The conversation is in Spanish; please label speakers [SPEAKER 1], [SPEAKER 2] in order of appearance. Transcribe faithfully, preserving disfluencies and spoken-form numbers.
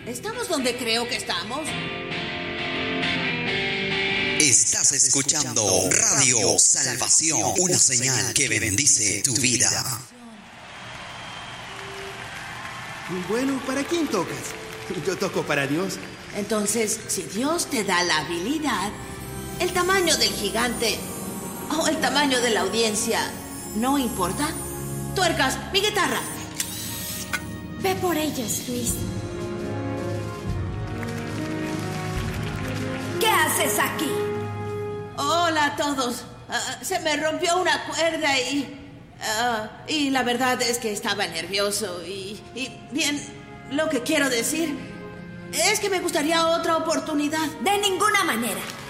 [SPEAKER 1] ¿Estamos donde creo que estamos?
[SPEAKER 2] Estás escuchando Radio Salvación, una señal que bendice tu vida.
[SPEAKER 3] Bueno, ¿para quién tocas? Yo toco para Dios.
[SPEAKER 1] Entonces, si Dios te da la habilidad, el tamaño del gigante o el tamaño de la audiencia no importa. Tuercas, mi guitarra.
[SPEAKER 4] Ve por ellas, Luis. ¿Qué haces aquí?
[SPEAKER 1] Hola a todos. Uh, se me rompió una cuerda y... Uh, y la verdad es que estaba nervioso y, y... Bien, lo que quiero decir es que me gustaría otra oportunidad.
[SPEAKER 4] De ninguna manera.